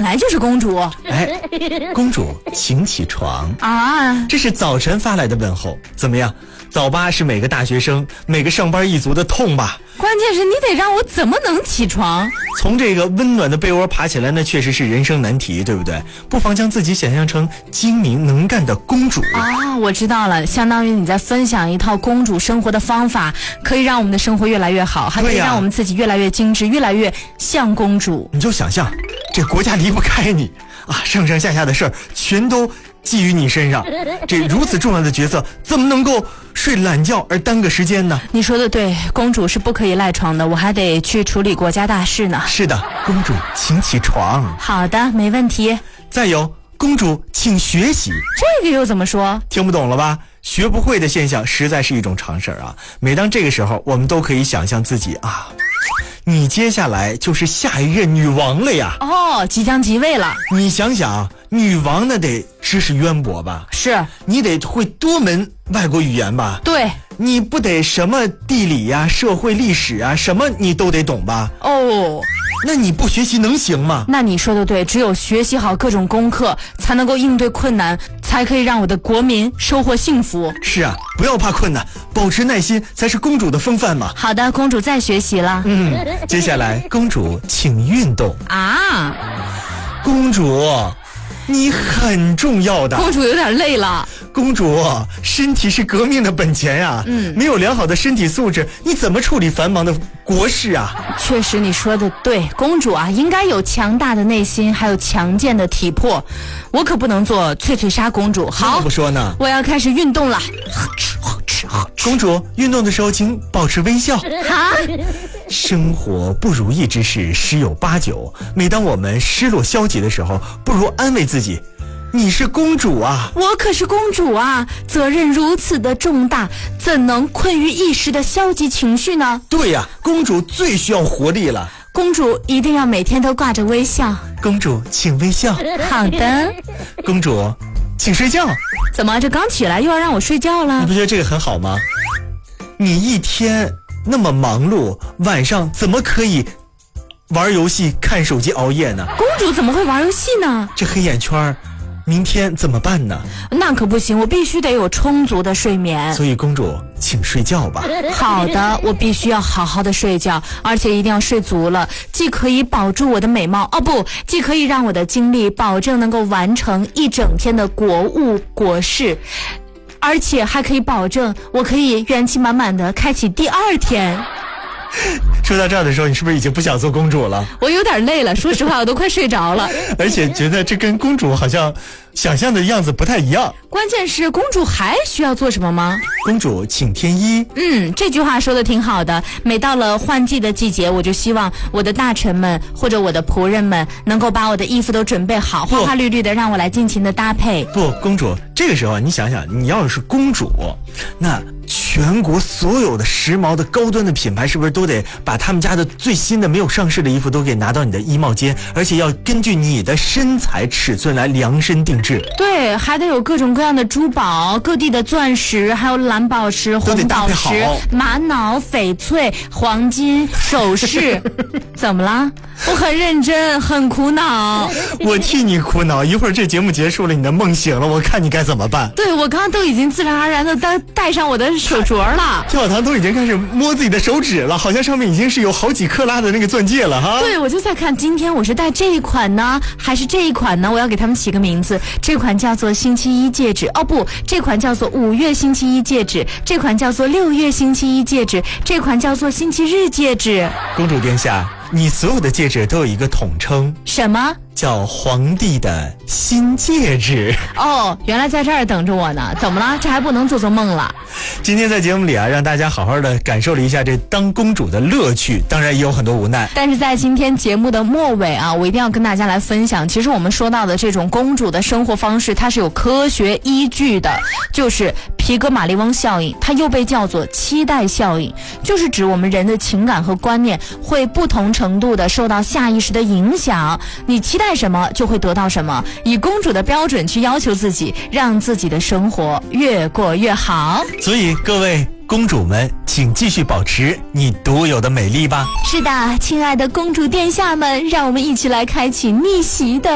来就是公主。 哎，公主请起床啊！ 这是早晨发来的问候，怎么样？早八是每个大学生、每个上班一族的痛吧？ 关键是你得让我怎么能起床？ 从这个温暖的被窝爬起来，那确实是人生难题，对不对？不妨将自己想象成精明能干的公主啊！我知道了，相当于你在分享一套公主生活的方法，可以让我们的生活越来越好，还可以让我们自己越来越精致，越来越像公主。 你就想象，这国家离不开你啊，上上下下的事儿全都寄于你身上，这如此重要的角色，怎么能够睡懒觉而耽搁时间呢？ 你说的对，公主是不可以赖床的，我还得去处理国家大事呢。 是的，公主请起床。 好的，没问题。 再有，公主请学习。 这个又怎么说？ 听不懂了吧？学不会的现象实在是一种常事啊。每当这个时候，我们都可以想象自己啊，你接下来就是下一任女王了呀！ 哦，即将即位了。 你想想，女王那得知识渊博吧？ 是， 你得会多门外国语言吧？ 对， 你不得什么地理呀、社会历史啊，什么你都得懂吧？ 哦， 那你不学习能行吗？ 那你说的对，只有学习好各种功课，才能够应对困难，才可以让我的国民收获幸福。 是啊，不要怕困难，保持耐心才是公主的风范嘛。 好的，公主再学习了。 接下来公主请运动啊。 公主，你很重要的。 公主有点累了。 公主，身体是革命的本钱呀。没有良好的身体素质，你怎么处理繁忙的国事啊？ 确实你说的对，公主啊，应该有强大的内心，还有强健的体魄。我可不能做脆脆纱公主。好， 不说呢， 我要开始运动了。 公主，运动的时候请保持微笑。生活不如意之事十有八九，每当我们失落消极的时候，不如安慰自己，你是公主啊。 我可是公主啊，责任如此的重大，怎能困于一时的消极情绪呢？ 对呀，公主最需要活力了。 公主一定要每天都挂着微笑。 公主请微笑。 好的。 公主请睡觉。 怎么这刚起来又要让我睡觉了？ 你不觉得这个很好吗？你一天那么忙碌，晚上怎么可以玩游戏看手机熬夜呢？ 公主怎么会玩游戏呢？ 这黑眼圈明天怎么办呢？ 那可不行，我必须得有充足的睡眠。 所以公主请睡觉吧。 好的，我必须要好好的睡觉，而且一定要睡足了，既可以保住我的美貌，既可以让我的精力保证能够完成一整天的国务国事，而且还可以保证我可以元气满满的开启第二天。 说到这儿的时候，你是不是已经不想做公主了？ 我有点累了，说实话我都快睡着了。 而且觉得这跟公主好像想象的样子不太一样。 关键是公主还需要做什么吗？ 公主请添衣。 这句话说的挺好的。每到了换季的季节，我就希望我的大臣们或者我的仆人们能够把我的衣服都准备好，花花绿绿的，让我来尽情的搭配。 不，公主，这个时候你想想，你要是公主，那全国所有的时髦的高端的品牌是不是都得把他们家的最新的没有上市的衣服都给拿到你的衣帽间，而且要根据你的身材尺寸来量身定制？ 对，还得有各种各样的珠宝，各地的钻石，还有蓝宝石、红宝石、玛瑙、翡翠、黄金首饰。怎么了？我很认真，很苦恼。 我替你苦恼，一会儿这节目结束了，你的梦醒了，我看你该怎么办。 对，我刚刚都已经自然而然的戴上我的手镯了。 跳堂都已经开始摸自己的手指了，好像上面已经是有好几克拉的那个钻戒了哈。 对，我就在看今天我是戴这一款呢，还是这一款呢？我要给他们起个名字，这款叫做星期一戒指，这款叫做5月星期一戒指，这款叫做6月星期一戒指，这款叫做星期日戒指。 公主殿下，你所有的戒指都有一个统称， 什么？ 叫皇帝的新戒指。 原来在这儿等着我呢。怎么了？这还不能做做梦了？ 今天在节目里啊，让大家好好的感受了一下这当公主的乐趣，当然也有很多无奈。 但是在今天节目的末尾啊，我一定要跟大家来分享，其实我们说到的这种公主的生活方式，它是有科学依据的，就是皮格马利翁效应，它又被叫做期待效应，就是指我们人的情感和观念会不同程度的受到下意识的影响，你期待什么就会得到什么，以公主的标准去要求自己，让自己的生活越过越好。 所以各位公主们，请继续保持你独有的美丽吧。 是的，亲爱的公主殿下们，让我们一起来开启逆袭的